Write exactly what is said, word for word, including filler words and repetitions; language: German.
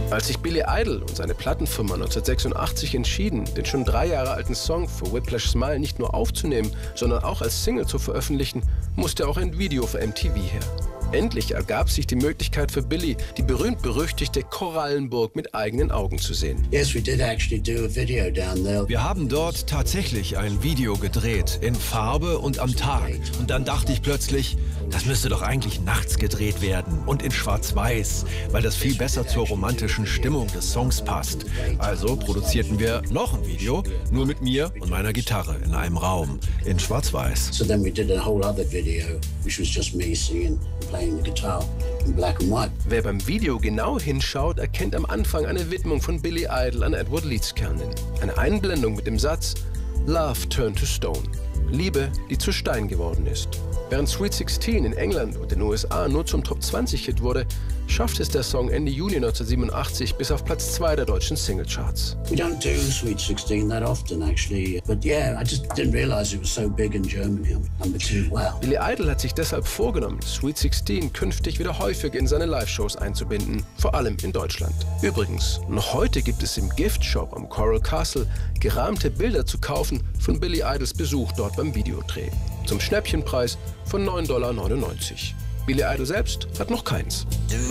Als sich Billy Idol und seine Plattenfirma neunzehnhundertsechsundachtzig entschieden, den schon drei Jahre alten Song For Whiplash Smile nicht nur aufzunehmen, sondern auch als Single zu veröffentlichen, musste auch ein Video für M T V her. Endlich ergab sich die Möglichkeit für Billy, die berühmt-berüchtigte Korallenburg mit eigenen Augen zu sehen. Wir haben dort tatsächlich ein Video gedreht, in Farbe und am Tag. Und dann dachte ich plötzlich, das müsste doch eigentlich nachts gedreht werden und in Schwarz-Weiß, weil das viel besser zur romantischen Stimmung des Songs passt. Also produzierten wir noch ein Video, nur mit mir und meiner Gitarre in einem Raum, in Schwarz-Weiß. So then we did a whole other video, which was just me singing, playing the guitar in black and white. Wer beim Video genau hinschaut, erkennt am Anfang eine Widmung von Billy Idol an Edward Leeds Kernin. Eine Einblendung mit dem Satz Love turned to stone. Liebe, die zu Stein geworden ist. Während Sweet sixteen in England und den U S A nur zum Top zwanzig Hit wurde, schaffte es der Song Ende Juni neunzehnhundertsiebenundachtzig bis auf Platz zwei der deutschen Singlecharts. We don't do Sweet sixteen that often, actually. But yeah, I just didn't realize it was so big in Germany. Number two, wow. Billy Idol hat sich deshalb vorgenommen, Sweet sixteen künftig wieder häufig in seine Live-Shows einzubinden, vor allem in Deutschland. Übrigens, noch heute gibt es im Gift-Shop am Coral Castle gerahmte Bilder zu kaufen von Billy Idols Besuch dort beim Videodreh. Zum Schnäppchenpreis von neun Dollar neunundneunzig. Billy Idol selbst hat noch keins.